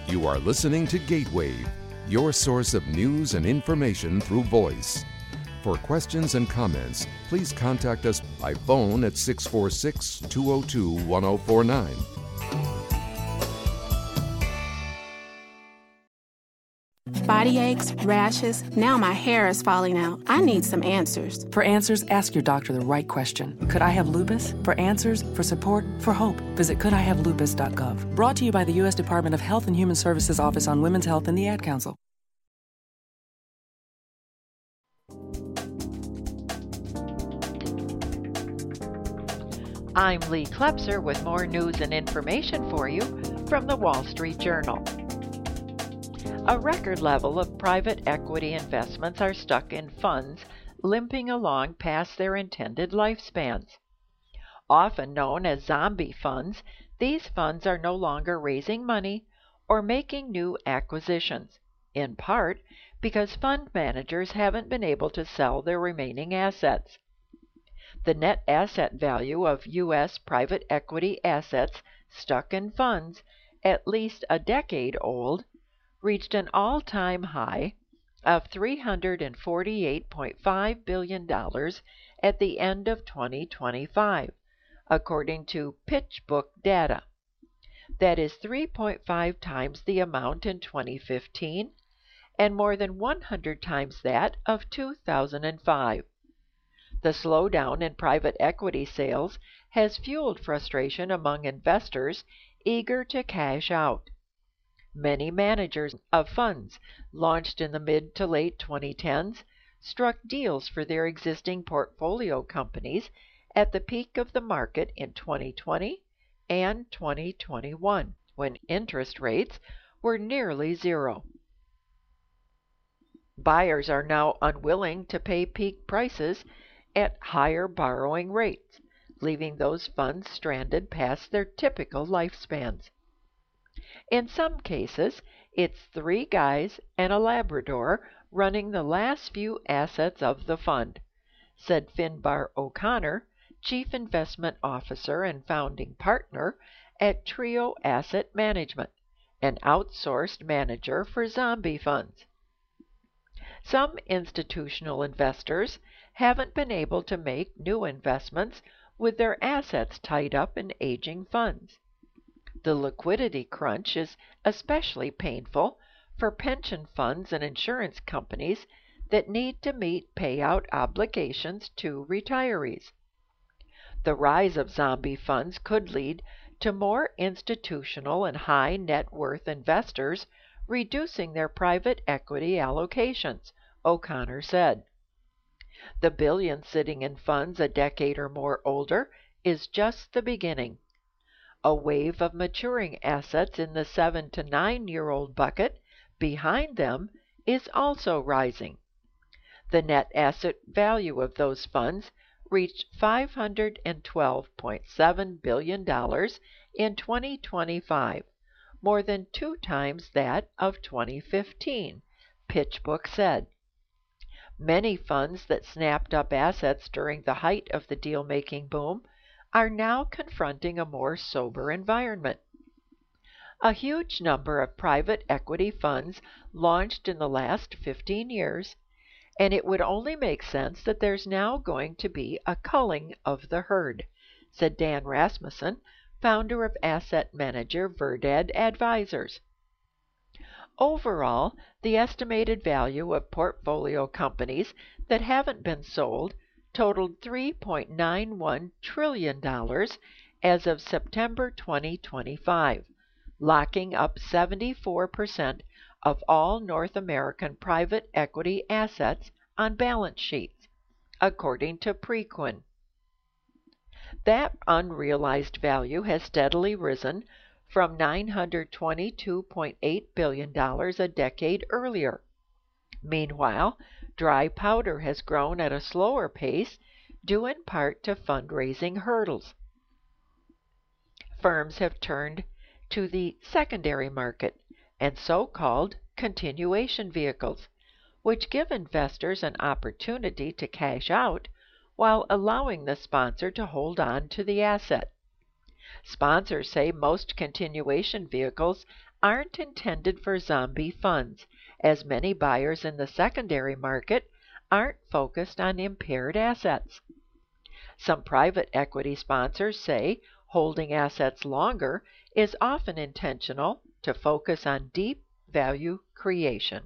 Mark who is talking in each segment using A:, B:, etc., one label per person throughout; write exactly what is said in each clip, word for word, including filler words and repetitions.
A: You are listening to Gateway, your source of news and information through voice. For questions and comments, please contact us by phone at six four six, two zero two, one zero four nine.
B: Body aches, rashes, now my hair is falling out. I need some answers.
C: For answers, ask your doctor the right question. Could I have lupus? For answers, for support, for hope, visit could I have lupus dot gov. Brought to you by the U S Department of Health and Human Services Office on Women's Health and the Ad Council.
D: I'm Lee Klepser with more news and information for you from the Wall Street Journal. A record level of private equity investments are stuck in funds, limping along past their intended lifespans. Often known as zombie funds, these funds are no longer raising money or making new acquisitions, in part because fund managers haven't been able to sell their remaining assets. The net asset value of U S private equity assets stuck in funds, at least a decade old, reached an all-time high of three hundred forty-eight point five billion dollars at the end of twenty twenty-five, according to PitchBook data. That is three point five times the amount in twenty fifteen and more than one hundred times that of two thousand five. The slowdown in private equity sales has fueled frustration among investors eager to cash out. Many managers of funds launched in the mid to late twenty tens struck deals for their existing portfolio companies at the peak of the market in twenty twenty and twenty twenty-one, when interest rates were nearly zero. Buyers are now unwilling to pay peak prices at higher borrowing rates, leaving those funds stranded past their typical lifespans. In some cases, it's three guys and a Labrador running the last few assets of the fund, said Finbar O'Connor, Chief Investment Officer and founding partner at Trio Asset Management, an outsourced manager for zombie funds. Some institutional investors haven't been able to make new investments with their assets tied up in aging funds. The liquidity crunch is especially painful for pension funds and insurance companies that need to meet payout obligations to retirees. The rise of zombie funds could lead to more institutional and high net worth investors reducing their private equity allocations, O'Connor said. The billion sitting in funds a decade or more older is just the beginning. A wave of maturing assets in the seven to nine year old bucket behind them is also rising. The net asset value of those funds reached five hundred twelve point seven billion dollars in twenty twenty-five, more than two times that of twenty fifteen, PitchBook said. Many funds that snapped up assets during the height of the deal-making boom are now confronting a more sober environment. A huge number of private equity funds launched in the last fifteen years, and it would only make sense that there's now going to be a culling of the herd, said Dan Rasmussen, founder of asset manager Verdad Advisors. Overall, the estimated value of portfolio companies that haven't been sold totaled three point nine one trillion dollars as of September twenty twenty-five, locking up seventy-four percent of all North American private equity assets on balance sheets, according to Preqin. That unrealized value has steadily risen from nine hundred twenty-two point eight billion dollars a decade earlier. Meanwhile, dry powder has grown at a slower pace, due in part to fundraising hurdles. Firms have turned to the secondary market and so-called continuation vehicles, which give investors an opportunity to cash out while allowing the sponsor to hold on to the asset. Sponsors say most continuation vehicles aren't intended for zombie funds, as many buyers in the secondary market aren't focused on impaired assets. Some private equity sponsors say holding assets longer is often intentional to focus on deep value creation.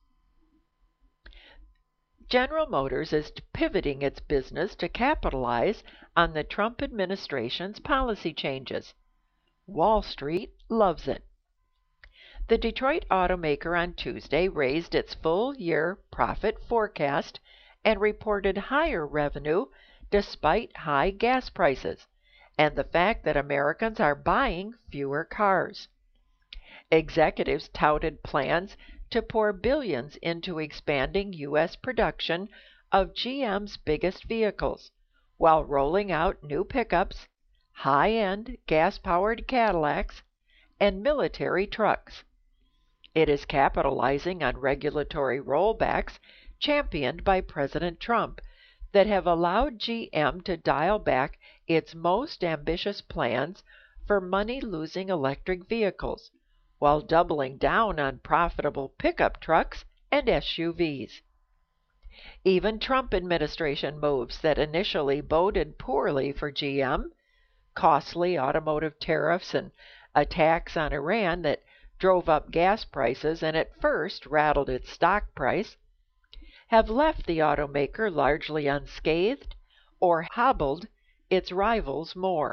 D: General Motors is pivoting its business to capitalize on the Trump administration's policy changes. Wall Street loves it. The Detroit automaker on Tuesday raised its full-year profit forecast and reported higher revenue despite high gas prices and the fact that Americans are buying fewer cars. Executives touted plans to pour billions into expanding U S production of G M's biggest vehicles, while rolling out new pickups, high-end gas-powered Cadillacs, and military trucks. It is capitalizing on regulatory rollbacks championed by President Trump that have allowed G M to dial back its most ambitious plans for money-losing electric vehicles, while doubling down on profitable pickup trucks and S U Vs. Even Trump administration moves that initially boded poorly for G M, costly automotive tariffs and attacks on Iran that drove up gas prices and at first rattled its stock price, have left the automaker largely unscathed or hobbled its rivals more.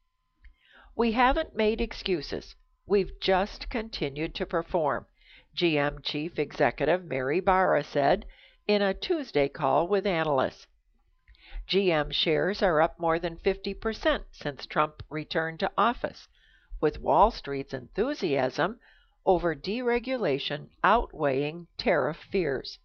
D: We haven't made excuses. We've just continued to perform, G M Chief Executive Mary Barra said in a Tuesday call with analysts. G M shares are up more than fifty percent since Trump returned to office, with Wall Street's enthusiasm over deregulation outweighing tariff fears.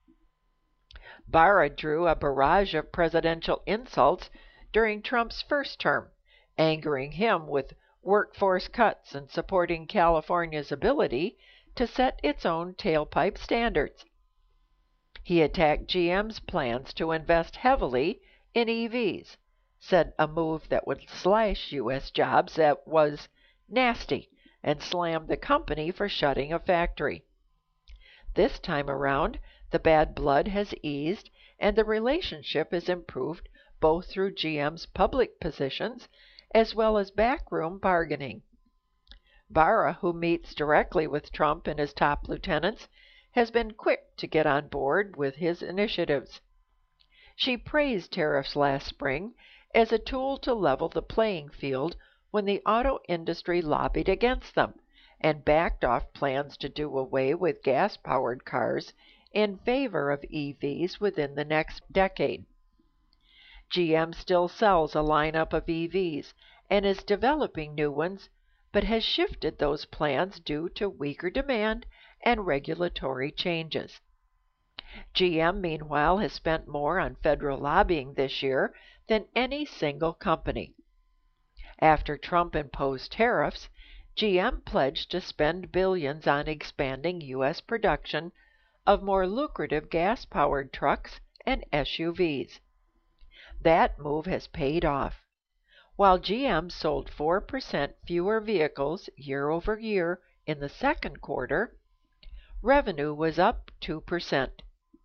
D: Barra drew a barrage of presidential insults during Trump's first term, angering him with workforce cuts and supporting California's ability to set its own tailpipe standards. He attacked G M's plans to invest heavily in E Vs, said a move that would slash U S jobs that was nasty, and slammed the company for shutting a factory. This time around, the bad blood has eased and the relationship is improved both through G M's public positions as well as backroom bargaining. Barra, who meets directly with Trump and his top lieutenants, has been quick to get on board with his initiatives. She praised tariffs last spring as a tool to level the playing field when the auto industry lobbied against them and backed off plans to do away with gas-powered cars in favor of E Vs within the next decade. G M still sells a lineup of E Vs and is developing new ones, but has shifted those plans due to weaker demand and regulatory changes. G M, meanwhile, has spent more on federal lobbying this year than any single company. After Trump imposed tariffs, G M pledged to spend billions on expanding U S production of more lucrative gas-powered trucks and S U Vs. That move has paid off. While G M sold four percent fewer vehicles year over year in the second quarter, revenue was up two percent.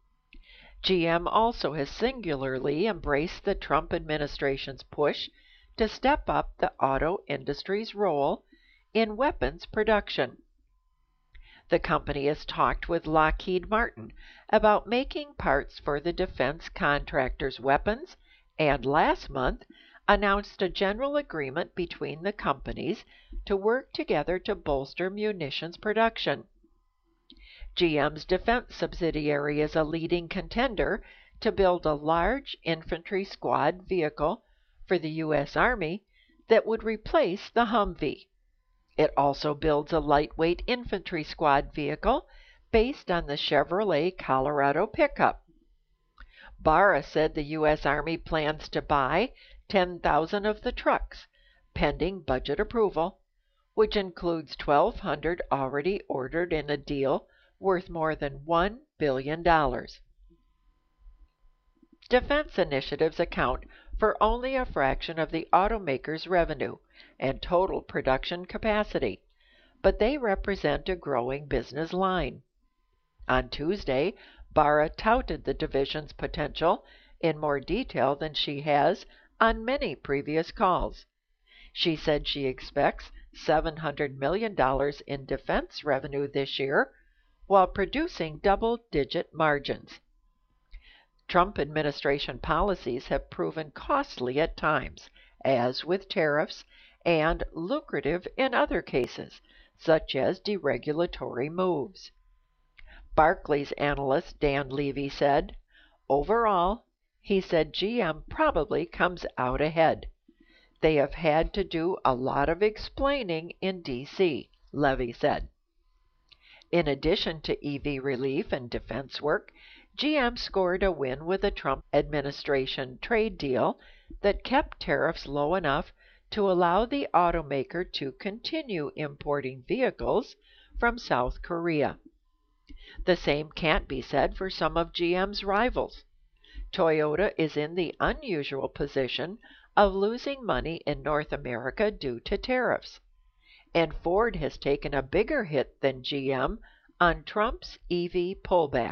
D: G M also has singularly embraced the Trump administration's push to step up the auto industry's role in weapons production. The company has talked with Lockheed Martin about making parts for the defense contractor's weapons and last month announced a general agreement between the companies to work together to bolster munitions production. G M's defense subsidiary is a leading contender to build a large infantry squad vehicle for the U S Army that would replace the Humvee. It also builds a lightweight infantry squad vehicle based on the Chevrolet Colorado pickup. Barra said the U S Army plans to buy ten thousand of the trucks, pending budget approval, which includes twelve hundred already ordered in a deal worth more than one billion dollars. Defense initiatives account for only a fraction of the automaker's revenue and total production capacity, but they represent a growing business line. On Tuesday, Barra touted the division's potential in more detail than she has on many previous calls. She said she expects seven hundred million dollars in defense revenue this year while producing double-digit margins. Trump administration policies have proven costly at times, as with tariffs, and lucrative in other cases, such as deregulatory moves. Barclays analyst Dan Levy said, overall, he said G M probably comes out ahead. They have had to do a lot of explaining in D C, Levy said. In addition to E V relief and defense work, G M scored a win with a Trump administration trade deal that kept tariffs low enough to allow the automaker to continue importing vehicles from South Korea. The same can't be said for some of G M's rivals. Toyota is in the unusual position of losing money in North America due to tariffs, and Ford has taken a bigger hit than G M on Trump's E V pullback.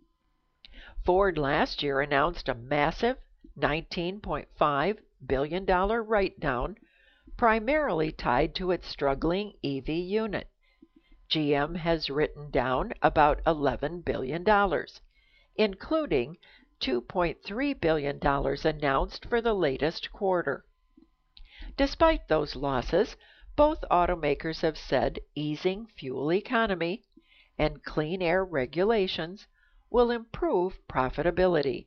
D: Ford last year announced a massive nineteen point five billion dollars write-down, primarily tied to its struggling E V unit. G M has written down about eleven billion dollars, including two point three billion dollars announced for the latest quarter. Despite those losses, both automakers have said easing fuel economy and clean air regulations will improve profitability.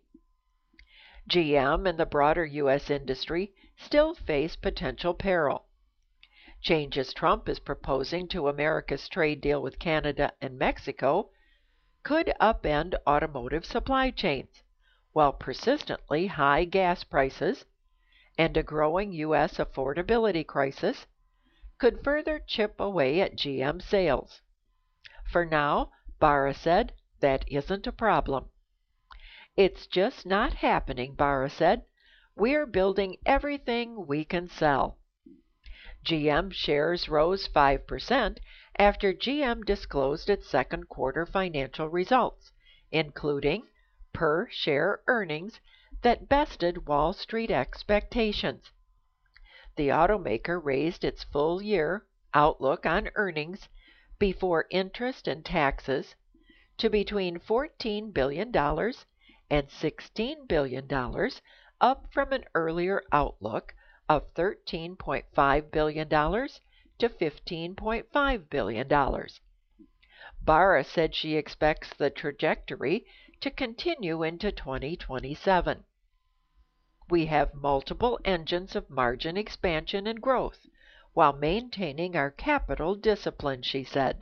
D: G M and the broader U S industry still face potential peril. Changes Trump is proposing to America's trade deal with Canada and Mexico could upend automotive supply chains, while persistently high gas prices and a growing U S affordability crisis could further chip away at G M sales. For now, Barra said, that isn't a problem. It's just not happening, Barra said. We're building everything we can sell. G M shares rose five percent after G M disclosed its second quarter financial results, including per-share earnings that bested Wall Street expectations. The automaker raised its full-year outlook on earnings before interest and taxes to between fourteen billion dollars and sixteen billion dollars, up from an earlier outlook of thirteen point five billion dollars to fifteen point five billion dollars. Barra said she expects the trajectory to continue into twenty twenty-seven. We have multiple engines of margin expansion and growth while maintaining our capital discipline, she said.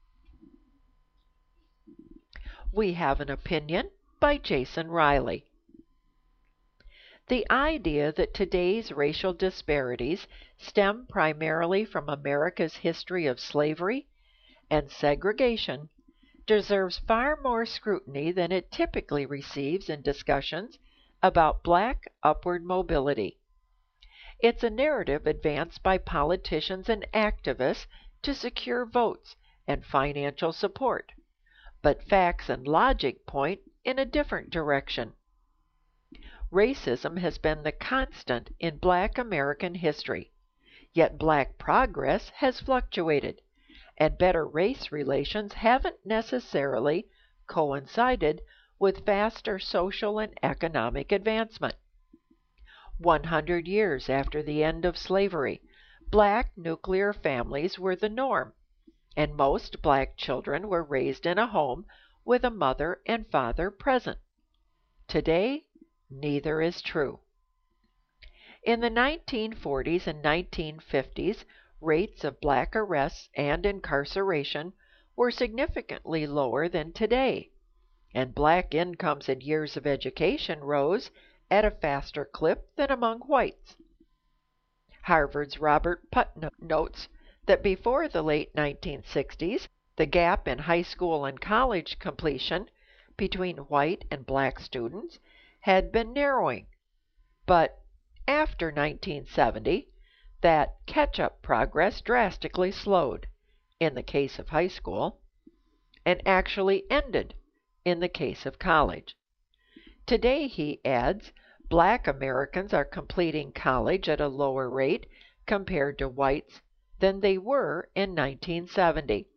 D: We have an opinion by Jason Riley. The idea that today's racial disparities stem primarily from America's history of slavery and segregation deserves far more scrutiny than it typically receives in discussions about black upward mobility. It's a narrative advanced by politicians and activists to secure votes and financial support, but facts and logic point in a different direction. Racism has been the constant in black American history, yet black progress has fluctuated, and better race relations haven't necessarily coincided with faster social and economic advancement. one hundred years after the end of slavery, black nuclear families were the norm, and most black children were raised in a home with a mother and father present. Today, neither is true. In the nineteen forties and nineteen fifties, rates of black arrests and incarceration were significantly lower than today, and black incomes and years of education rose at a faster clip than among whites. Harvard's Robert Putnam notes that before the late nineteen sixties, the gap in high school and college completion between white and black students had been narrowing, but After nineteen seventy, that catch-up progress drastically slowed, in the case of high school, and actually ended in the case of college. Today, he adds, black Americans are completing college at a lower rate compared to whites than they were in nineteen seventy.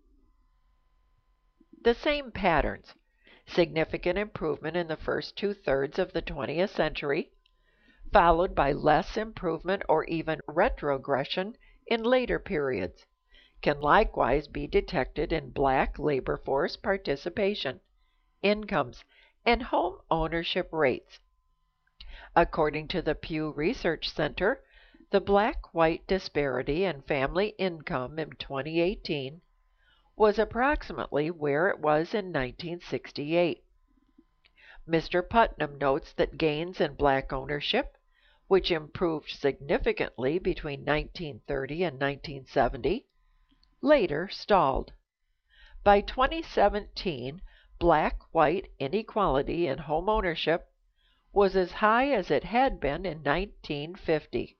D: The same patterns, significant improvement in the first two-thirds of the twentieth century, followed by less improvement or even retrogression in later periods, can likewise be detected in black labor force participation, incomes, and home ownership rates. According to the Pew Research Center, the black-white disparity in family income in twenty eighteen was approximately where it was in nineteen sixty-eight. Mister Putnam notes that gains in black ownership, which improved significantly between nineteen thirty and nineteen seventy, later stalled. By twenty seventeen, black-white inequality in home ownership was as high as it had been in nineteen fifty.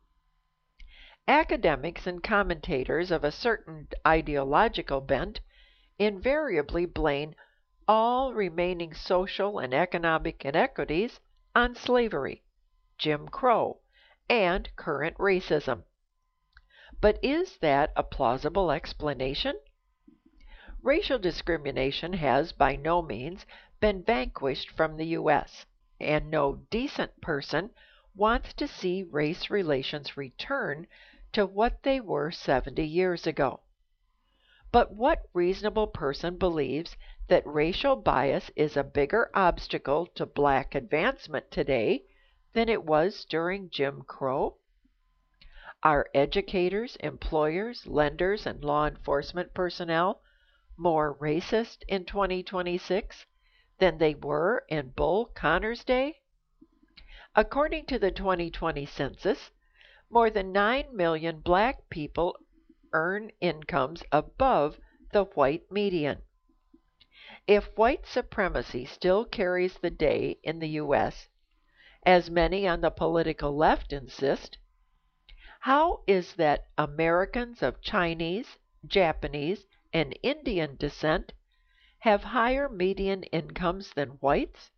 D: Academics and commentators of a certain ideological bent invariably blame all remaining social and economic inequities on slavery, Jim Crow, and current racism. But is that a plausible explanation? Racial discrimination has by no means been vanquished from the U S, and no decent person wants to see race relations return to what they were seventy years ago. But what reasonable person believes that racial bias is a bigger obstacle to black advancement today than it was during Jim Crow? Are educators, employers, lenders, and law enforcement personnel more racist in twenty twenty-six than they were in Bull Connor's day? According to the twenty twenty census, more than nine million black people earn incomes above the white median. If white supremacy still carries the day in the U S, as many on the political left insist, how is that Americans of Chinese, Japanese, and Indian descent have higher median incomes than whites?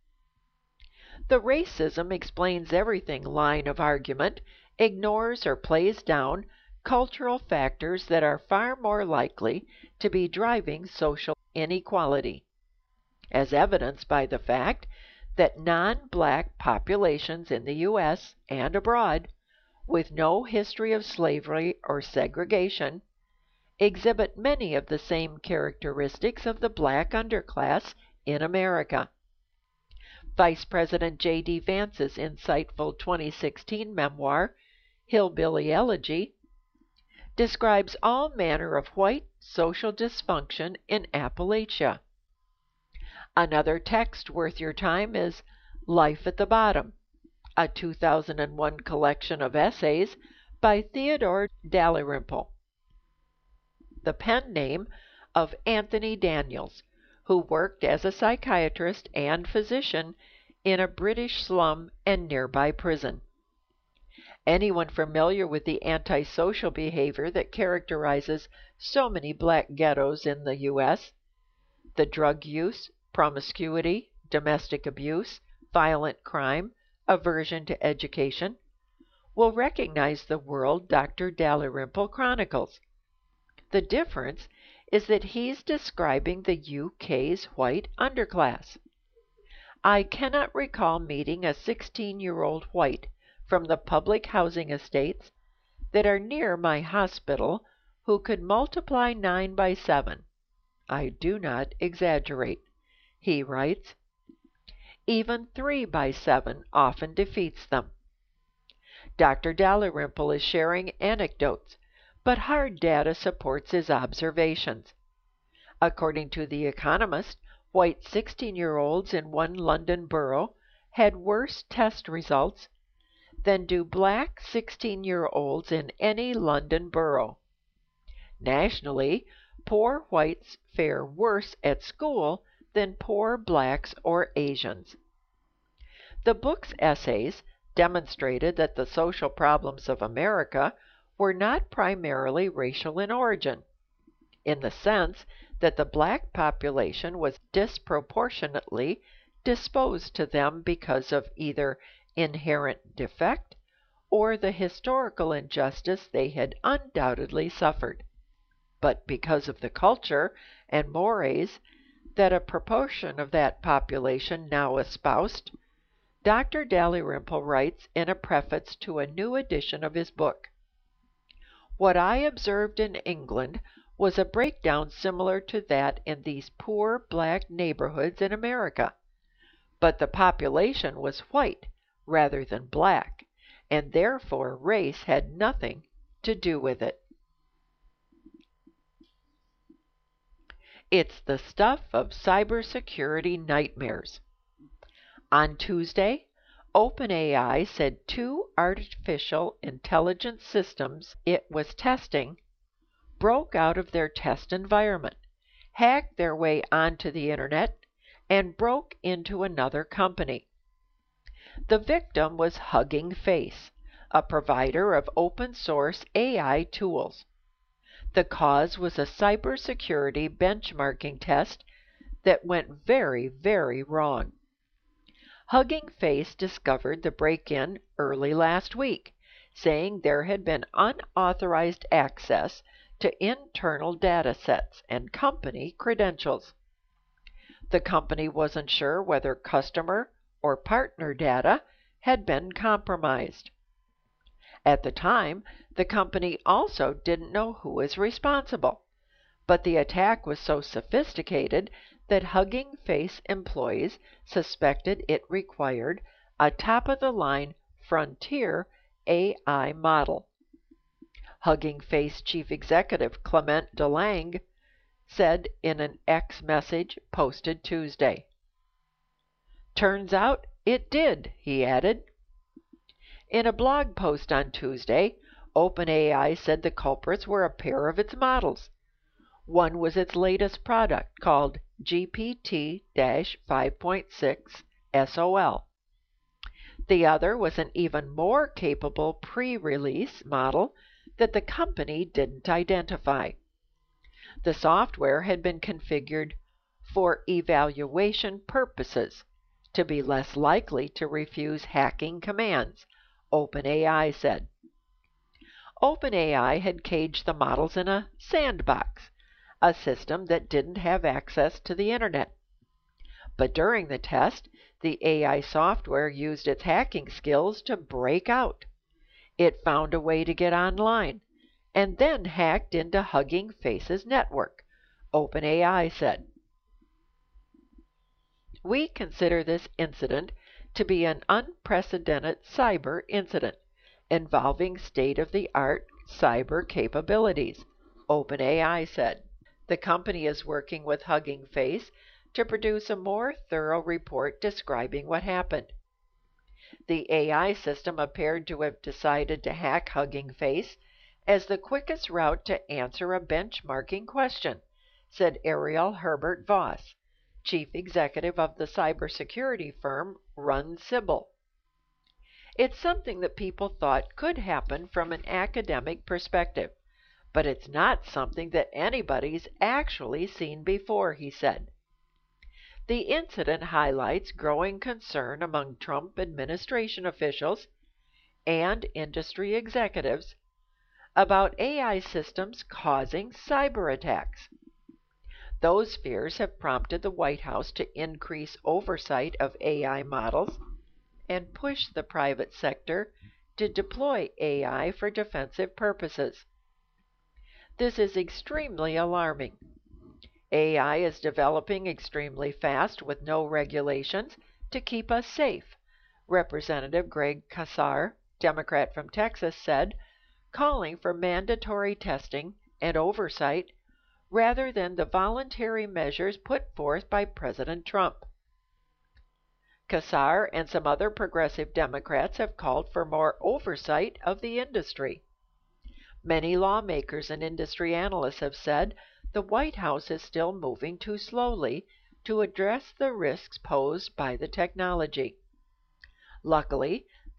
D: The racism explains everything line of argument ignores or plays down cultural factors that are far more likely to be driving social inequality, as evidenced by the fact that non-black populations in the U S and abroad, with no history of slavery or segregation, exhibit many of the same characteristics of the black underclass in America. Vice President J D Vance's insightful twenty sixteen memoir, Hillbilly Elegy, describes all manner of white social dysfunction in Appalachia. Another text worth your time is Life at the Bottom, a two thousand one collection of essays by Theodore Dalrymple, the pen name of Anthony Daniels, who worked as a psychiatrist and physician in a British slum and nearby prison. Anyone familiar with the antisocial behavior that characterizes so many black ghettos in the U S, the drug use, promiscuity, domestic abuse, violent crime, aversion to education, will recognize the world Doctor Dalrymple chronicles. The difference is that he's describing the U K's white underclass. I cannot recall meeting a sixteen-year-old white from the public housing estates that are near my hospital who could multiply nine by seven. I do not exaggerate. He writes, even three by seven often defeats them. Doctor Dalrymple is sharing anecdotes, but hard data supports his observations. According to The Economist, white sixteen-year-olds in one London borough had worse test results than do black sixteen-year-olds in any London borough. Nationally, poor whites fare worse at school than poor blacks or Asians. The book's essays, demonstrated that the social problems of America were not primarily racial in origin, in the sense that the black population was disproportionately disposed to them because of either inherent defect or the historical injustice they had undoubtedly suffered, but because of the culture and mores that a proportion of that population now espoused. Doctor Dalrymple writes in a preface to a new edition of his book, "What I observed in England was a breakdown similar to that in these poor black neighborhoods in America, but the population was white rather than black, and therefore race had nothing to do with it." It's the stuff of cybersecurity nightmares. On Tuesday, OpenAI said two artificial intelligence systems it was testing broke out of their test environment, hacked their way onto the internet, and broke into another company. The victim was Hugging Face, a provider of open-source A I tools. The cause was a cybersecurity benchmarking test that went very, very wrong. Hugging Face discovered the break-in early last week, saying there had been unauthorized access to internal data sets and company credentials. The company wasn't sure whether customer or partner data had been compromised. At the time, the company also didn't know who was responsible, but the attack was so sophisticated that Hugging Face employees suspected it required a top-of-the-line frontier A I model. Hugging Face Chief Executive Clement DeLange said in an X message posted Tuesday. "Turns out it did," he added. In a blog post on Tuesday, OpenAI said the culprits were a pair of its models. One was its latest product called G P T five point six S O L. The other was an even more capable pre-release model that the company didn't identify. The software had been configured for evaluation purposes to be less likely to refuse hacking commands, OpenAI said. OpenAI had caged the models in a sandbox, a system that didn't have access to the internet. But during the test, the A I software used its hacking skills to break out. It found a way to get online, and then hacked into Hugging Face's network, OpenAI said. "We consider this incident to be an unprecedented cyber incident involving state-of-the-art cyber capabilities," OpenAI said. The company is working with Hugging Face to produce a more thorough report describing what happened. The A I system appeared to have decided to hack Hugging Face as the quickest route to answer a benchmarking question, said Ariel Herbert Voss, chief executive of the cybersecurity firm Run Sybil. "It's something that people thought could happen from an academic perspective, but it's not something that anybody's actually seen before," he said. The incident highlights growing concern among Trump administration officials and industry executives about A I systems causing cyber attacks. Those fears have prompted the White House to increase oversight of A I models and push the private sector to deploy A I for defensive purposes. This is extremely alarming. A I is developing extremely fast with no regulations to keep us safe, Representative Greg Casar, Democrat from Texas, said, calling for mandatory testing and oversight rather than the voluntary measures put forth by President Trump. Casar and some other progressive Democrats have called for more oversight of the industry. Many lawmakers and industry analysts have said the White House is still moving too slowly to address the risks posed by the technology. Luckily,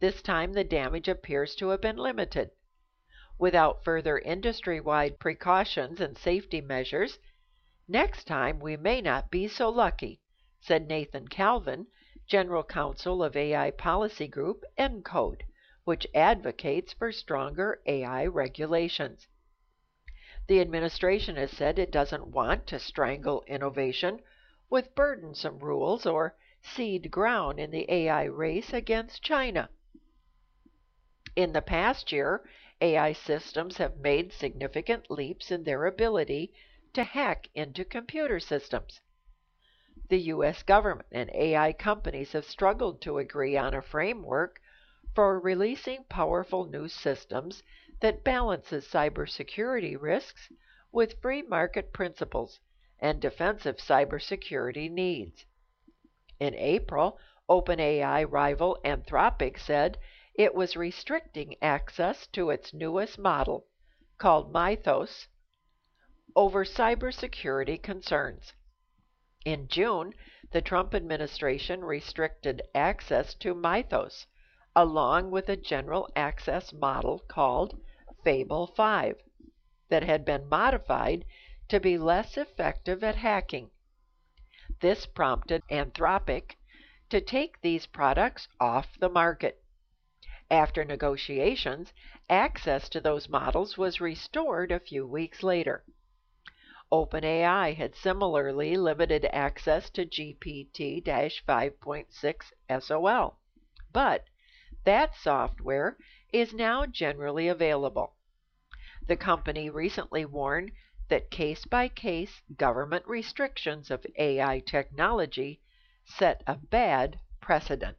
D: This time the damage appears to have been limited. Without further industry-wide precautions and safety measures, next time we may not be so lucky, said Nathan Calvin, General Counsel of A I policy group ENCODE, which advocates for stronger A I regulations. The administration has said it doesn't want to strangle innovation with burdensome rules or cede ground in the A I race against China. In the past year, A I systems have made significant leaps in their ability to hack into computer systems. The U S government and A I companies have struggled to agree on a framework for releasing powerful new systems that balances cybersecurity risks with free market principles and defensive cybersecurity needs. In April, OpenAI rival Anthropic said it was restricting access to its newest model, called Mythos, over cybersecurity concerns. In June, the Trump administration restricted access to Mythos, along with a general access model called Fable five, that had been modified to be less effective at hacking. This prompted Anthropic to take these products off the market. After negotiations, access to those models was restored a few weeks later. OpenAI had similarly limited access to G P T five point six S O L, but that software is now generally available. The company recently warned that case-by-case government restrictions of A I technology set a bad precedent.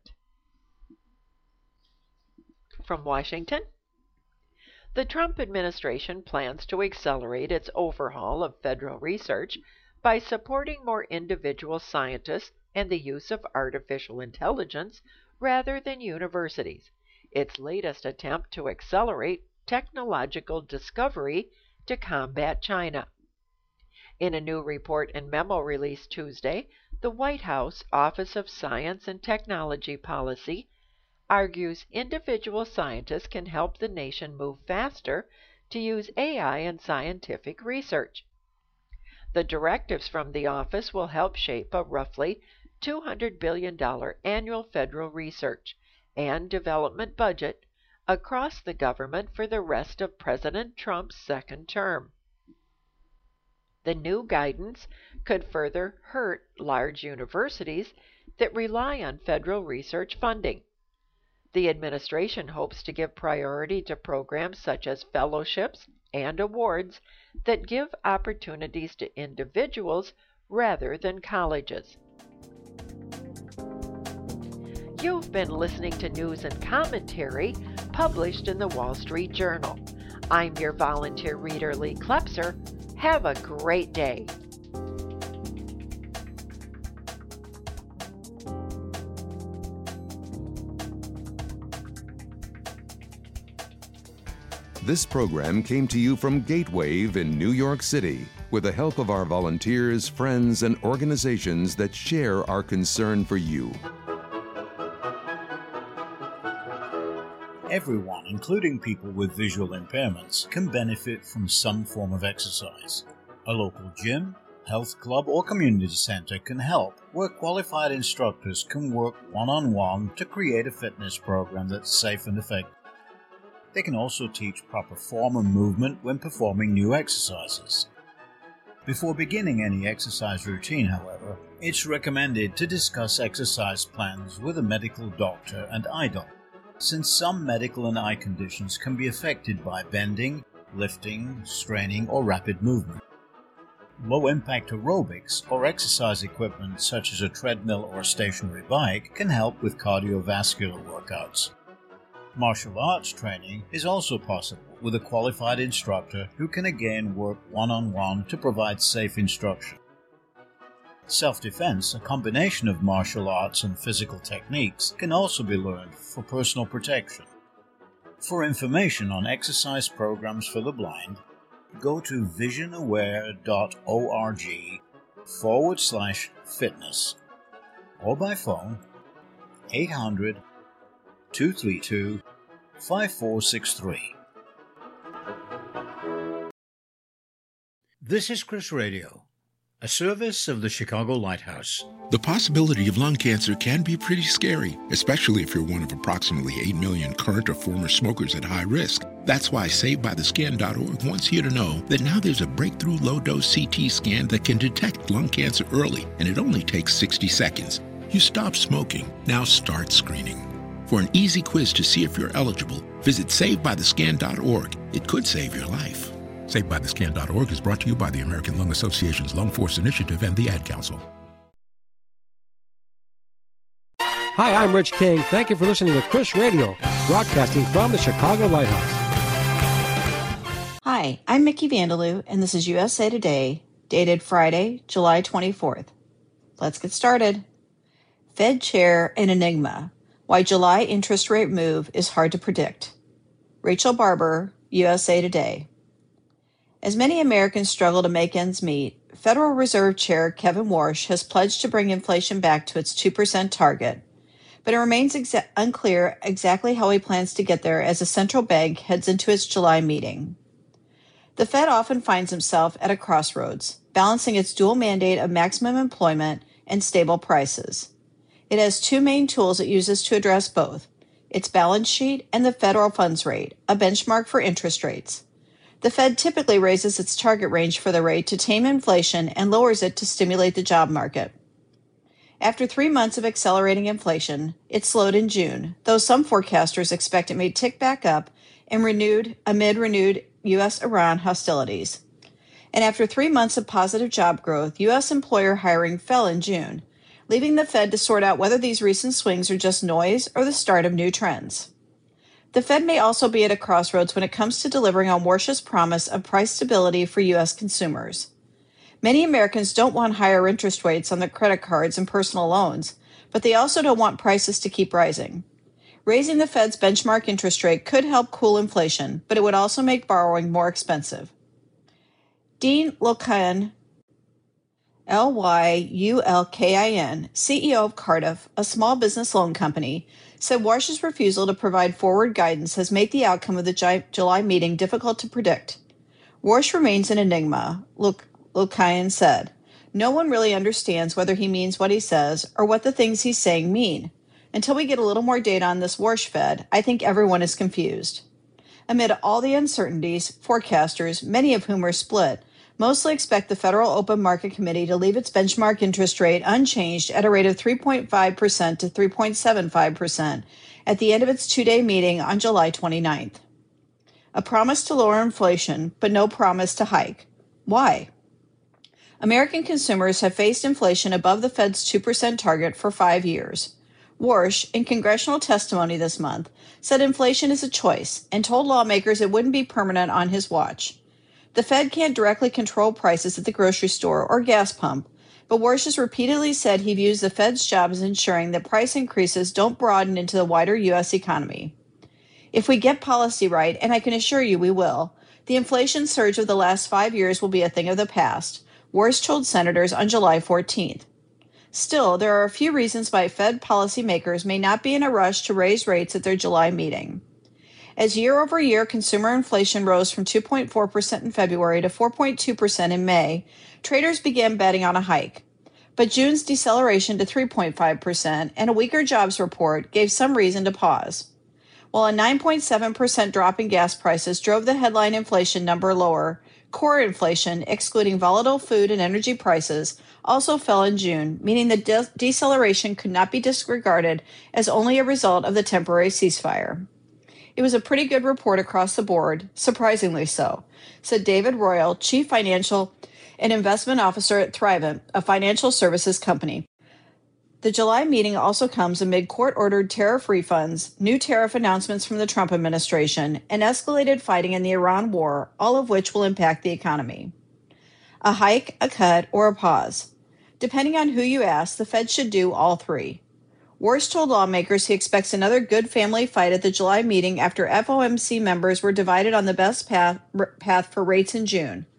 D: From Washington, the Trump administration plans to accelerate its overhaul of federal research by supporting more individual scientists and the use of artificial intelligence rather than universities, its latest attempt to accelerate technological discovery to combat China. In a new report and memo released Tuesday, the White House Office of Science and Technology Policy argues individual scientists can help the nation move faster to use A I in scientific research. The directives from the office will help shape a roughly two hundred billion dollars annual federal research and development budget across the government for the rest of President Trump's second term. The new guidance could further hurt large universities that rely on federal research funding. The administration hopes to give priority to programs such as fellowships and awards that give opportunities to individuals rather than colleges. You've been listening to news and commentary published in the Wall Street Journal. I'm your volunteer reader, Lee Klepser. Have a great day.
A: This program came to you from Gatewave in New York City with the help of our volunteers, friends, and organizations that share our concern for you.
E: Everyone, including people with visual impairments, can benefit from some form of exercise. A local gym, health club, or community center can help, where qualified instructors can work one-on-one to create a fitness program that's safe and effective. They can also teach proper form and movement when performing new exercises. Before beginning any exercise routine, however, it's recommended to discuss exercise plans with a medical doctor and eye doctor, since some medical and eye conditions can be affected by bending, lifting, straining, or rapid movement. Low-impact aerobics or exercise equipment such as a treadmill or a stationary bike can help with cardiovascular workouts. Martial arts training is also possible with a qualified instructor who can again work one-on-one to provide safe instruction. Self-defense, a combination of martial arts and physical techniques, can also be learned for personal protection. For information on exercise programs for the blind, go to visionaware.org forward slash fitness or by phone eight hundred two three two, five four six three. This is Chris Radio, a service of the Chicago Lighthouse.
F: The possibility of lung cancer can be pretty scary, especially if you're one of approximately eight million current or former smokers at high risk. That's why Saved By The Scan dot org wants you to know that now there's a breakthrough low-dose C T scan that can detect lung cancer early, and it only takes sixty seconds. You stop smoking, now start screening. For an easy quiz to see if you're eligible, visit Saved By The Scan dot org. It could save your life. Saved By The Scan dot org is brought to you by the American Lung Association's Lung Force Initiative and the Ad Council.
G: Hi, I'm Rich King. Thank you for listening to Chris Radio, broadcasting from the Chicago Lighthouse.
H: Hi, I'm Mickey Vandeloo, and this is U S A Today, dated Friday, July twenty-fourth. Let's get started. Fed Chair an enigma. Why July interest rate move is hard to predict. Rachel Barber, U S A Today. As many Americans struggle to make ends meet, Federal Reserve Chair Kevin Warsh has pledged to bring inflation back to its two percent target, but it remains exa- unclear exactly how he plans to get there as the central bank heads into its July meeting. The Fed often finds himself at a crossroads, balancing its dual mandate of maximum employment and stable prices. It has two main tools it uses to address both, its balance sheet and the federal funds rate, a benchmark for interest rates. The Fed typically raises its target range for the rate to tame inflation and lowers it to stimulate the job market. After three months of accelerating inflation, it slowed in June, though some forecasters expect it may tick back up and renewed amid renewed U S Iran hostilities. And after three months of positive job growth, U S employer hiring fell in June, leaving the Fed to sort out whether these recent swings are just noise or the start of new trends. The Fed may also be at a crossroads when it comes to delivering on Warsh's promise of price stability for U S consumers. Many Americans don't want higher interest rates on their credit cards and personal loans, but they also don't want prices to keep rising. Raising the Fed's benchmark interest rate could help cool inflation, but it would also make borrowing more expensive. Dean Lyulkin, L Y U L K I N, C E O of Cardiff, a small business loan company, said Warsh's refusal to provide forward guidance has made the outcome of the July meeting difficult to predict. Warsh remains an enigma, Lyulkin said. No one really understands whether he means what he says or what the things he's saying mean. Until we get a little more data on this Warsh Fed, I think everyone is confused. Amid all the uncertainties, forecasters, many of whom are split, mostly expect the Federal Open Market Committee to leave its benchmark interest rate unchanged at a rate of three point five percent to three point seven five percent at the end of its two-day meeting on July twenty-ninth. A promise to lower inflation, but no promise to hike. Why? American consumers have faced inflation above the Fed's two percent target for five years. Warsh, in congressional testimony this month, said inflation is a choice and told lawmakers it wouldn't be permanent on his watch. The Fed can't directly control prices at the grocery store or gas pump, but Warsh has repeatedly said he views the Fed's job as ensuring that price increases don't broaden into the wider U S economy. If we get policy right, and I can assure you we will, the inflation surge of the last five years will be a thing of the past, Warsh told senators on July fourteenth. Still, there are a few reasons why Fed policymakers may not be in a rush to raise rates at their July meeting. As year-over-year consumer inflation rose from two point four percent in February to four point two percent in May, traders began betting on a hike. But June's deceleration to three point five percent and a weaker jobs report gave some reason to pause. While a nine point seven percent drop in gas prices drove the headline inflation number lower, core inflation, excluding volatile food and energy prices, also fell in June, meaning the de- deceleration could not be disregarded as only a result of the temporary ceasefire. It was a pretty good report across the board, surprisingly so, said David Royal, Chief Financial and Investment Officer at Thrivent, a financial services company. The July meeting also comes amid court-ordered tariff refunds, new tariff announcements from the Trump administration, and escalated fighting in the Iran war, all of which will impact the economy. A hike, a cut, or a pause. Depending on who you ask, the Fed should do all three. Warsh told lawmakers he expects another good family fight at the July meeting after F O M C members were divided on the best path, path for rates in June.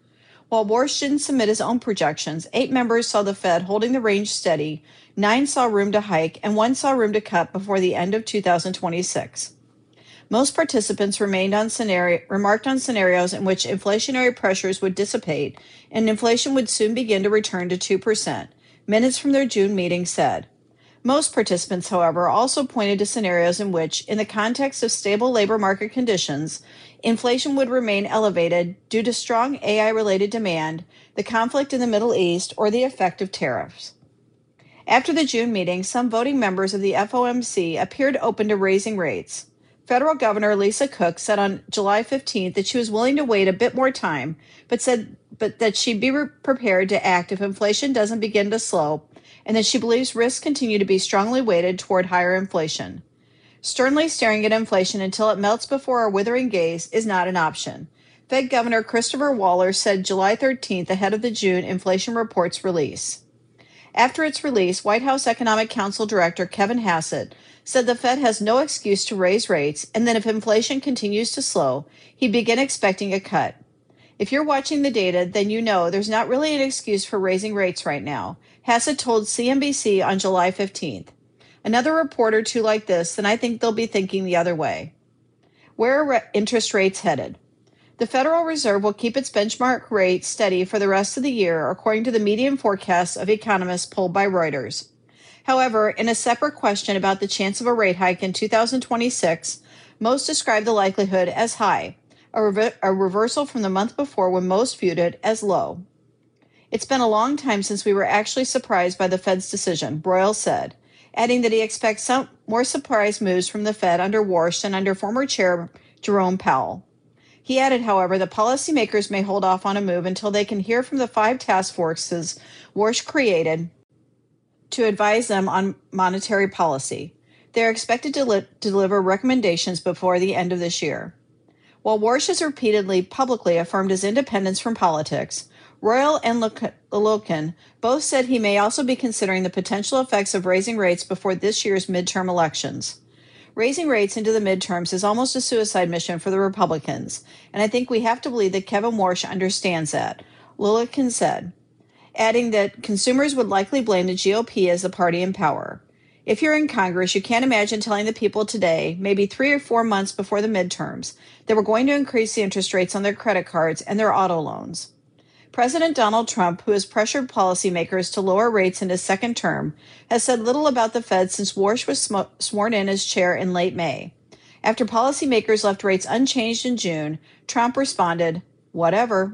H: While Warsh didn't submit his own projections, eight members saw the Fed holding the range steady, nine saw room to hike, and one saw room to cut before the end of two thousand twenty-six. Most participants remained on scenario, remarked on scenarios in which inflationary pressures would dissipate and inflation would soon begin to return to two percent, minutes from their June meeting said. Most participants, however, also pointed to scenarios in which, in the context of stable labor market conditions, inflation would remain elevated due to strong A I-related demand, the conflict in the Middle East, or the effect of tariffs. After the June meeting, some voting members of the F O M C appeared open to raising rates. Federal Governor Lisa Cook said on July fifteenth that she was willing to wait a bit more time, but said but that she'd be re- prepared to act if inflation doesn't begin to slow, and that she believes risks continue to be strongly weighted toward higher inflation. Sternly staring at inflation until it melts before our withering gaze is not an option. Fed Governor Christopher Waller said July thirteenth ahead of the June inflation report's release. After its release, White House Economic Council Director Kevin Hassett said the Fed has no excuse to raise rates, and that if inflation continues to slow, he'd begin expecting a cut. If you're watching the data, then you know there's not really an excuse for raising rates right now, Hassett told C N B C on July fifteenth. Another report or two like this, then I think they'll be thinking the other way. Where are re- interest rates headed? The Federal Reserve will keep its benchmark rate steady for the rest of the year, according to the median forecasts of economists polled by Reuters. However, in a separate question about the chance of a rate hike in two thousand twenty-six, most describe the likelihood as high, a, rever- a reversal from the month before when most viewed it as low. It's been a long time since we were actually surprised by the Fed's decision, Royal said, adding that he expects some more surprise moves from the Fed under Warsh than under former Chair Jerome Powell. He added, however, that policymakers may hold off on a move until they can hear from the five task forces Warsh created to advise them on monetary policy. They are expected to li- deliver recommendations before the end of this year. While Warsh has repeatedly publicly affirmed his independence from politics, Royal and Loken both said he may also be considering the potential effects of raising rates before this year's midterm elections. Raising rates into the midterms is almost a suicide mission for the Republicans, and I think we have to believe that Kevin Warsh understands that, Loken said, adding that consumers would likely blame the G O P as the party in power. If you're in Congress, you can't imagine telling the people today, maybe three or four months before the midterms, that we're going to increase the interest rates on their credit cards and their auto loans. President Donald Trump, who has pressured policymakers to lower rates in his second term, has said little about the Fed since Warsh was sm- sworn in as chair in late May. After policymakers left rates unchanged in June, Trump responded, "Whatever."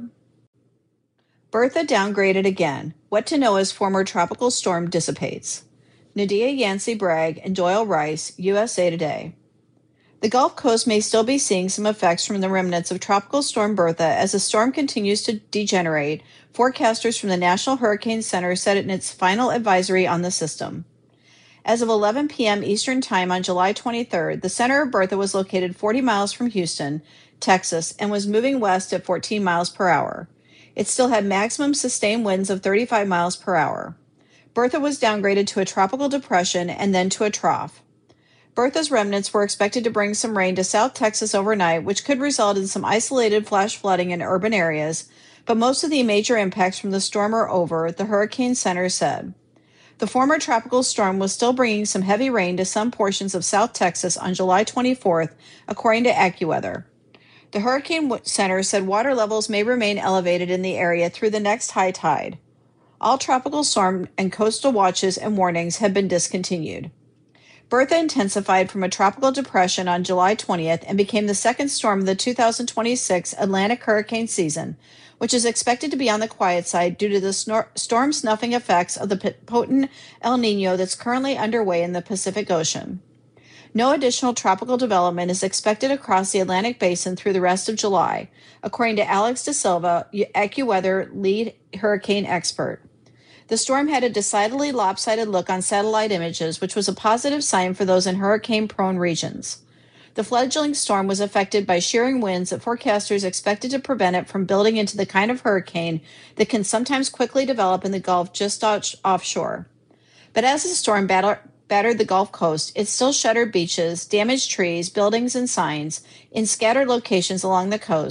H: Bertha downgraded again. What to know as former tropical storm dissipates. Nadia Yancey Bragg and Doyle Rice, U S A Today. The Gulf Coast may still be seeing some effects from the remnants of Tropical Storm Bertha as the storm continues to degenerate, forecasters from the National Hurricane Center said in its final advisory on the system. As of eleven p.m. Eastern Time on July twenty-third, the center of Bertha was located forty miles from Houston, Texas, and was moving west at fourteen miles per hour. It still had maximum sustained winds of thirty-five miles per hour. Bertha was downgraded to a tropical depression and then to a trough. Bertha's remnants were expected to bring some rain to South Texas overnight, which could result in some isolated flash flooding in urban areas, but most of the major impacts from the storm are over, the Hurricane Center said. The former tropical storm was still bringing some heavy rain to some portions of South Texas on July twenty-fourth, according to AccuWeather. The Hurricane Center said water levels may remain elevated in the area through the next high tide. All tropical storm and coastal watches and warnings have been discontinued. Bertha intensified from a tropical depression on July twentieth and became the second storm of the two thousand twenty-six Atlantic hurricane season, which is expected to be on the quiet side due to the snor- storm snuffing effects of the potent El Niño that's currently underway in the Pacific Ocean. No additional tropical development is expected across the Atlantic basin through the rest of July, according to Alex De Silva, AccuWeather lead hurricane expert. The storm had a decidedly lopsided look on satellite images, which was a positive sign for those in hurricane-prone regions. The fledgling storm was affected by shearing winds that forecasters expected to prevent it from building into the kind of hurricane that can sometimes quickly develop in the Gulf just offshore. But as the storm batter- battered the Gulf Coast, it still shuttered beaches, damaged trees, buildings, and signs in scattered locations along the coast,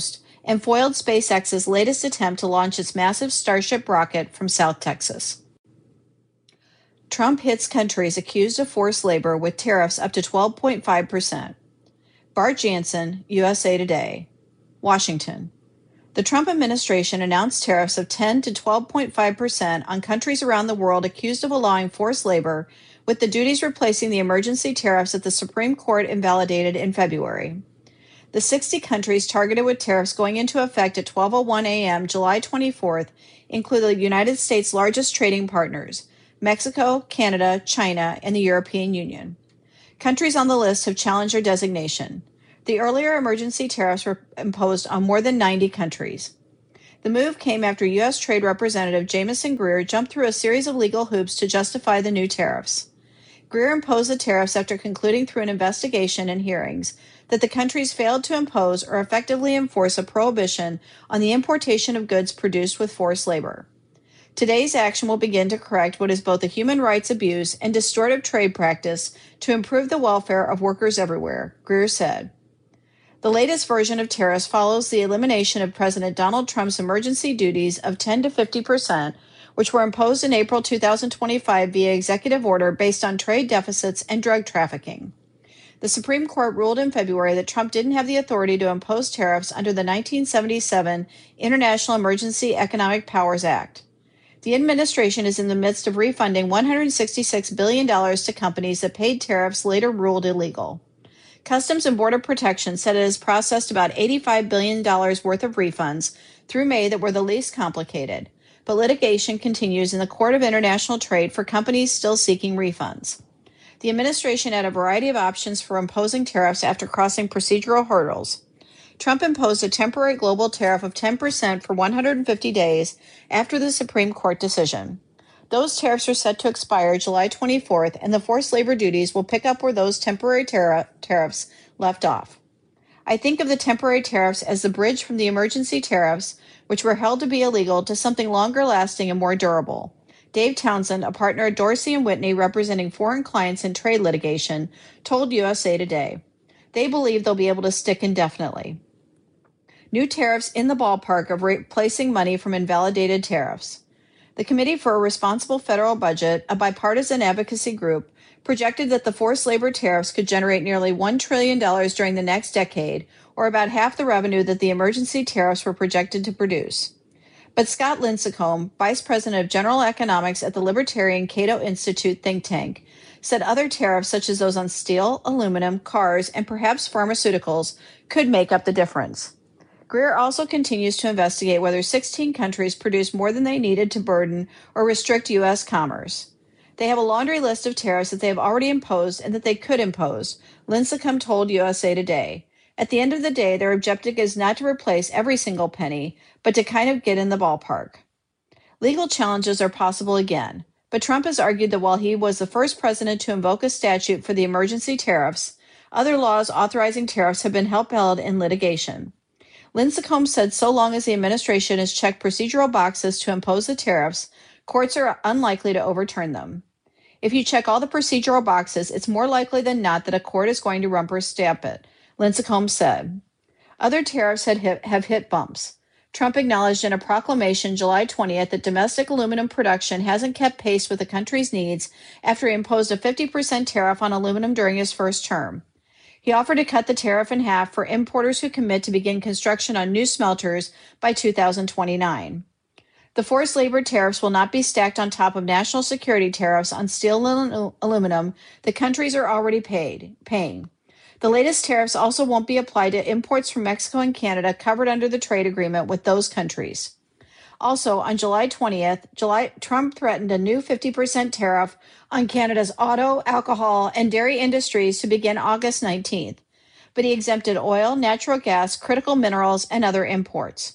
H: and foiled SpaceX's latest attempt to launch its massive Starship rocket from South Texas. Trump hits countries accused of forced labor with tariffs up to twelve point five percent. Bart Jansen, U S A Today. Washington. The Trump administration announced tariffs of ten to twelve point five percent on countries around the world accused of allowing forced labor, with the duties replacing the emergency tariffs that the Supreme Court invalidated in February. The sixty countries targeted with tariffs going into effect at twelve oh one a.m. July twenty-fourth include the United States' largest trading partners, Mexico, Canada, China, and the European Union. Countries on the list have challenged their designation. The earlier emergency tariffs were imposed on more than ninety countries. The move came after U S Trade Representative Jamieson Greer jumped through a series of legal hoops to justify the new tariffs. Greer imposed the tariffs after concluding through an investigation and hearings that the countries failed to impose or effectively enforce a prohibition on the importation of goods produced with forced labor. Today's action will begin to correct what is both a human rights abuse and distortive trade practice to improve the welfare of workers everywhere, Greer said. The latest version of tariffs follows the elimination of President Donald Trump's emergency duties of ten to fifty percent, which were imposed in April two thousand twenty-five via executive order based on trade deficits and drug trafficking. The Supreme Court ruled in February that Trump didn't have the authority to impose tariffs under the nineteen seventy-seven International Emergency Economic Powers Act. The administration is in the midst of refunding one hundred sixty-six billion dollars to companies that paid tariffs later ruled illegal. Customs and Border Protection said it has processed about eighty-five billion dollars worth of refunds through May that were the least complicated, but litigation continues in the Court of International Trade for companies still seeking refunds. The administration had a variety of options for imposing tariffs after crossing procedural hurdles. Trump imposed a temporary global tariff of ten percent for one hundred fifty days after the Supreme Court decision. Those tariffs are set to expire July twenty-fourth, and the forced labor duties will pick up where those temporary tar- tariffs left off. I think of the temporary tariffs as the bridge from the emergency tariffs, which were held to be illegal, to something longer lasting and more durable. Dave Townsend, a partner at Dorsey and Whitney representing foreign clients in trade litigation, told U S A Today. They believe they'll be able to stick indefinitely. New tariffs in the ballpark of replacing money from invalidated tariffs. The Committee for a Responsible Federal Budget, a bipartisan advocacy group, projected that the forced labor tariffs could generate nearly one trillion dollars during the next decade, or about half the revenue that the emergency tariffs were projected to produce. But Scott Lincicome, Vice President of General Economics at the Libertarian Cato Institute think tank, said other tariffs such as those on steel, aluminum, cars, and perhaps pharmaceuticals could make up the difference. Greer also continues to investigate whether sixteen countries produced more than they needed to burden or restrict U S commerce. They have a laundry list of tariffs that they have already imposed and that they could impose, Lincicome told U S A Today. At the end of the day, their objective is not to replace every single penny, but to kind of get in the ballpark. Legal challenges are possible again, but Trump has argued that while he was the first president to invoke a statute for the emergency tariffs, other laws authorizing tariffs have been upheld in litigation. Lincicome said so long as the administration has checked procedural boxes to impose the tariffs, courts are unlikely to overturn them. If you check all the procedural boxes, it's more likely than not that a court is going to rubber stamp it, Lincicome said. Other tariffs had hit, have hit bumps. Trump acknowledged in a proclamation July twentieth that domestic aluminum production hasn't kept pace with the country's needs after he imposed a fifty percent tariff on aluminum during his first term. He offered to cut the tariff in half for importers who commit to begin construction on new smelters by two thousand twenty-nine. The forced labor tariffs will not be stacked on top of national security tariffs on steel and aluminum the countries are already paid, paying. The latest tariffs also won't be applied to imports from Mexico and Canada covered under the trade agreement with those countries. Also, on July twentieth, July, Trump threatened a new fifty percent tariff on Canada's auto, alcohol, and dairy industries to begin August nineteenth, but he exempted oil, natural gas, critical minerals, and other imports.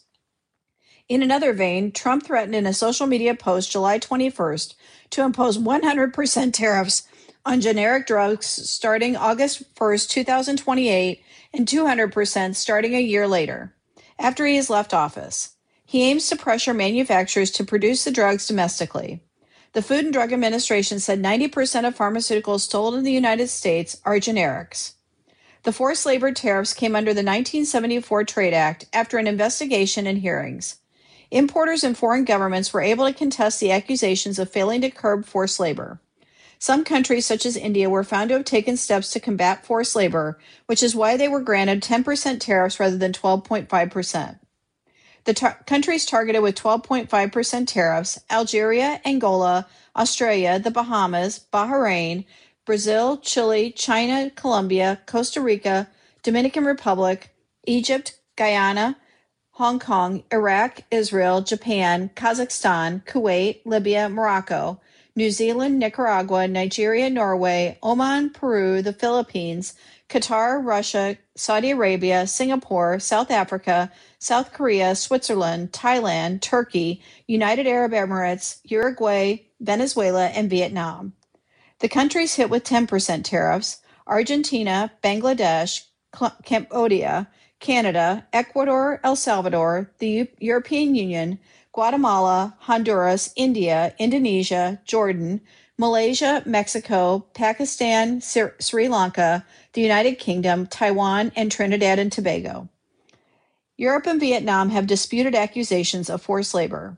H: In another vein, Trump threatened in a social media post July twenty-first to impose one hundred percent tariffs on generic drugs starting August first, two thousand twenty-eight, and two hundred percent starting a year later, after he has left office. He aims to pressure manufacturers to produce the drugs domestically. The Food and Drug Administration said ninety percent of pharmaceuticals sold in the United States are generics. The forced labor tariffs came under the nineteen seventy-four Trade Act after an investigation and hearings. Importers and foreign governments were able to contest the accusations of failing to curb forced labor. Some countries, such as India, were found to have taken steps to combat forced labor, which is why they were granted ten percent tariffs rather than twelve point five percent. The tar- countries targeted with twelve point five percent tariffs: Algeria, Angola, Australia, the Bahamas, Bahrain, Brazil, Chile, China, Colombia, Costa Rica, Dominican Republic, Egypt, Guyana, Hong Kong, Iraq, Israel, Japan, Kazakhstan, Kuwait, Libya, Morocco, New Zealand, Nicaragua, Nigeria, Norway, Oman, Peru, the Philippines, Qatar, Russia, Saudi Arabia, Singapore, South Africa, South Korea, Switzerland, Thailand, Turkey, United Arab Emirates, Uruguay, Venezuela, and Vietnam. The countries hit with ten percent tariffs: Argentina, Bangladesh, Cambodia, Canada, Ecuador, El Salvador, the U- European Union, Guatemala, Honduras, India, Indonesia, Jordan, Malaysia, Mexico, Pakistan, Sri, Sri Lanka, the United Kingdom, Taiwan, and Trinidad and Tobago. Europe and Vietnam have disputed accusations of forced labor.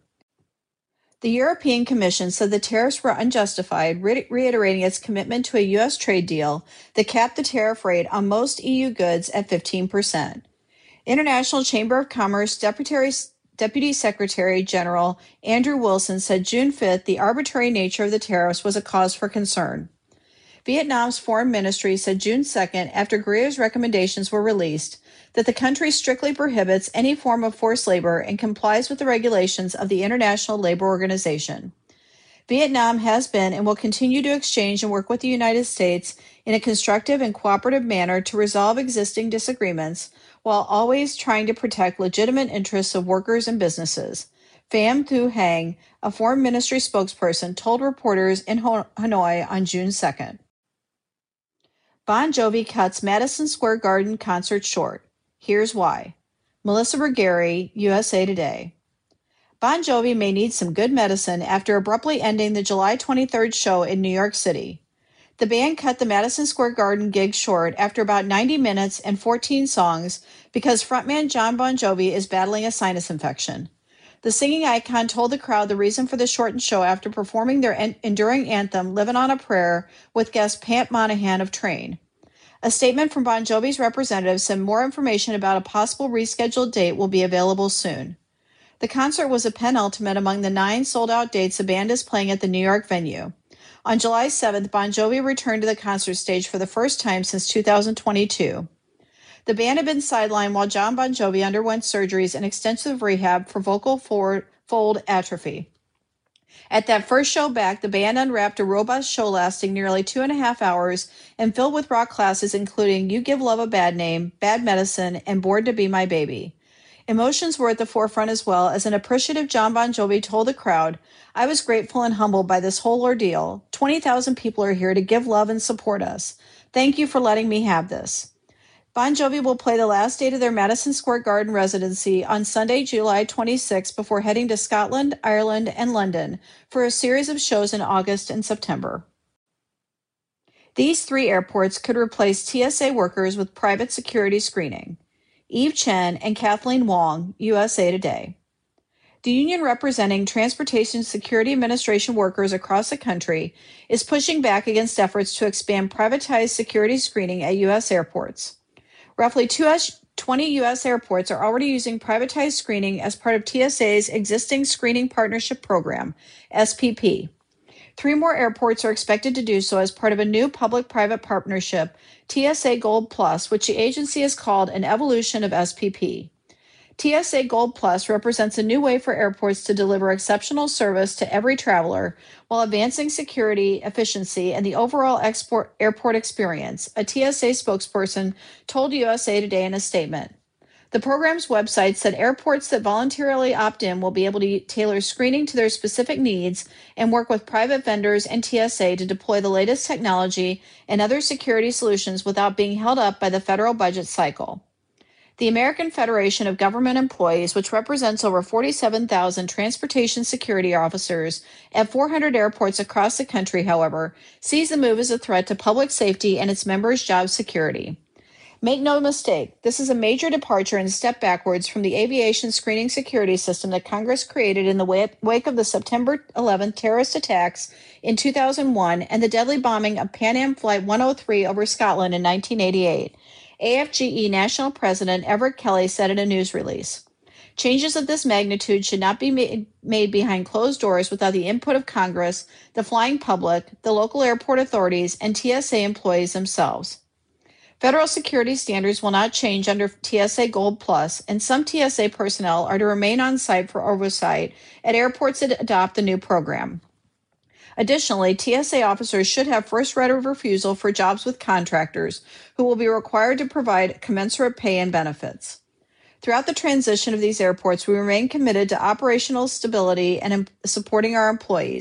H: The European Commission said the tariffs were unjustified, re- reiterating its commitment to a U S trade deal that capped the tariff rate on most E U goods at fifteen percent. International Chamber of Commerce Deputy, Deputy Secretary General Andrew Wilson said June fifth the arbitrary nature of the tariffs was a cause for concern. Vietnam's foreign ministry said June second, after Korea's recommendations were released, that the country strictly prohibits any form of forced labor and complies with the regulations of the International Labor Organization. Vietnam has been and will continue to exchange and work with the United States in a constructive and cooperative manner to resolve existing disagreements, while always trying to protect legitimate interests of workers and businesses. Pham Thu Hang, a foreign ministry spokesperson, told reporters in Hanoi on June second. Bon Jovi cuts Madison Square Garden concert short. Here's why. Melissa Bergeri, U S A Today. Bon Jovi may need some good medicine after abruptly ending the July twenty-third show in New York City. The band cut the Madison Square Garden gig short after about ninety minutes and fourteen songs because frontman Jon Bon Jovi is battling a sinus infection. The singing icon told the crowd the reason for the shortened show after performing their en- enduring anthem, Livin' on a Prayer, with guest Pat Monahan of Train. A statement from Bon Jovi's representative said more information about a possible rescheduled date will be available soon. The concert was a penultimate among the nine sold-out dates the band is playing at the New York venue. On July seventh, Bon Jovi returned to the concert stage for the first time since two thousand twenty-two. The band had been sidelined while Jon Bon Jovi underwent surgeries and extensive rehab for vocal fold atrophy. At that first show back, the band unwrapped a robust show lasting nearly two and a half hours and filled with rock classes including You Give Love a Bad Name, Bad Medicine, and Born to Be My Baby. Emotions were at the forefront as well, as an appreciative Jon Bon Jovi told the crowd, "I was grateful and humbled by this whole ordeal. twenty thousand people are here to give love and support us. Thank you for letting me have this." Bon Jovi will play the last date of their Madison Square Garden residency on Sunday, July twenty-sixth, before heading to Scotland, Ireland, and London for a series of shows in August and September. These three airports could replace T S A workers with private security screening. Eve Chen and Kathleen Wong, U S A Today. The union representing Transportation Security Administration workers across the country is pushing back against efforts to expand privatized security screening at U S airports. Roughly twenty U S airports are already using privatized screening as part of T S A's existing Screening Partnership Program, S P P. Three more airports are expected to do so as part of a new public-private partnership, T S A Gold Plus, which the agency has called an evolution of S P P. T S A Gold Plus represents a new way for airports to deliver exceptional service to every traveler while advancing security, efficiency, and the overall export airport experience, a T S A spokesperson told U S A Today in a statement. The program's website said airports that voluntarily opt in will be able to tailor screening to their specific needs and work with private vendors and T S A to deploy the latest technology and other security solutions without being held up by the federal budget cycle. The American Federation of Government Employees, which represents over forty-seven thousand transportation security officers at four hundred airports across the country, however, sees the move as a threat to public safety and its members' job security. Make no mistake, this is a major departure and step backwards from the aviation screening security system that Congress created in the wake of the September eleventh terrorist attacks in two thousand one and the deadly bombing of Pan Am Flight one oh three over Scotland in nineteen eighty-eight. A F G E National President Everett Kelly said in a news release, "Changes of this magnitude should not be made, made behind closed doors without the input of Congress, the flying public, the local airport authorities, and T S A employees themselves." Federal security standards will not change under T S A Gold Plus, and some T S A personnel are to remain on site for oversight at airports that adopt the new program. Additionally, T S A officers should have first right of refusal for jobs with contractors, who will be required to provide commensurate pay and benefits. Throughout the transition of these airports, we remain committed to operational stability and supporting our employees.